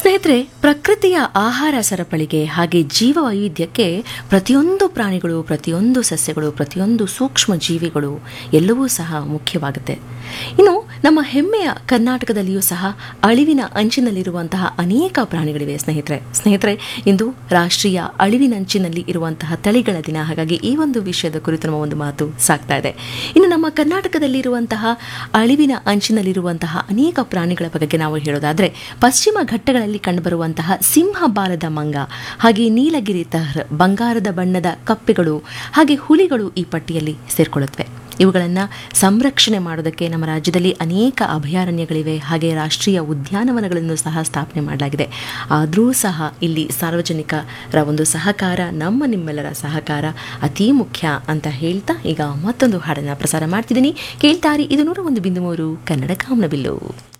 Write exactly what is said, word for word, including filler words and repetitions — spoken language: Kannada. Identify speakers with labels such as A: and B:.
A: ಸ್ನೇಹಿತರೆ, ಪ್ರಕೃತಿಯ ಆಹಾರ ಸರಪಳಿಗೆ ಹಾಗೆ ಜೀವ ವೈವಿಧ್ಯಕ್ಕೆ ಪ್ರತಿಯೊಂದು ಪ್ರಾಣಿಗಳು, ಪ್ರತಿಯೊಂದು ಸಸ್ಯಗಳು, ಪ್ರತಿಯೊಂದು ಸೂಕ್ಷ್ಮ ಜೀವಿಗಳು ಎಲ್ಲವೂ ಸಹ ಮುಖ್ಯವಾಗುತ್ತೆ. ಇನ್ನು ನಮ್ಮ ಹೆಮ್ಮೆಯ ಕರ್ನಾಟಕದಲ್ಲಿಯೂ ಸಹ ಅಳಿವಿನ ಅಂಚಿನಲ್ಲಿರುವಂತಹ ಅನೇಕ ಪ್ರಾಣಿಗಳಿವೆ ಸ್ನೇಹಿತರೆ. ಸ್ನೇಹಿತರೆ ಇಂದು ರಾಷ್ಟ್ರೀಯ ಅಳಿವಿನಂಚಿನಲ್ಲಿ ಇರುವಂತಹ ತಳಿಗಳ ದಿನ. ಹಾಗಾಗಿ ಈ ಒಂದು ವಿಷಯದ ಕುರಿತು ನಮ್ಮ ಒಂದು ಮಾತು ಸಾಗ್ತಾ ಇದೆ. ಇನ್ನು ನಮ್ಮ ಕರ್ನಾಟಕದಲ್ಲಿರುವಂತಹ ಅಳಿವಿನ ಅಂಚಿನಲ್ಲಿರುವಂತಹ ಅನೇಕ ಪ್ರಾಣಿಗಳ ಬಗ್ಗೆ ನಾವು ಹೇಳೋದಾದ್ರೆ, ಪಶ್ಚಿಮ ಘಟ್ಟಗಳಲ್ಲಿ ಕಂಡುಬರುವಂತಹ ಸಿಂಹ ಬಾಲದ ಮಂಗ, ಹಾಗೆ ನೀಲಗಿರಿ ತಹರ್, ಬಂಗಾರದ ಬಣ್ಣದ ಕಪ್ಪೆಗಳು, ಹಾಗೆ ಹುಲಿಗಳು ಈ ಪಟ್ಟಿಯಲ್ಲಿ ಸೇರ್ಕೊಳ್ಳುತ್ತವೆ. ಇವುಗಳನ್ನು ಸಂರಕ್ಷಣೆ ಮಾಡೋದಕ್ಕೆ ನಮ್ಮ ರಾಜ್ಯದಲ್ಲಿ ಅನೇಕ ಅಭಯಾರಣ್ಯಗಳಿವೆ, ಹಾಗೆ ರಾಷ್ಟ್ರೀಯ ಉದ್ಯಾನವನಗಳನ್ನು ಸಹ ಸ್ಥಾಪನೆ ಮಾಡಲಾಗಿದೆ. ಆದರೂ ಸಹ ಇಲ್ಲಿ ಸಾರ್ವಜನಿಕರ ಒಂದು ಸಹಕಾರ, ನಮ್ಮ ನಿಮ್ಮೆಲ್ಲರ ಸಹಕಾರ ಅತೀ ಮುಖ್ಯ ಅಂತ ಹೇಳ್ತಾ ಈಗ ಮತ್ತೊಂದು ಹಾಡನ್ನು ಪ್ರಸಾರ ಮಾಡ್ತಿದ್ದೀನಿ. ಕೇಳ್ತಾರಿ, ಇದು ನೂರ ಒಂದು ಬಿಂದು ಮೂರು ಕನ್ನಡ ಕಾಮನಬಿಲ್ಲು.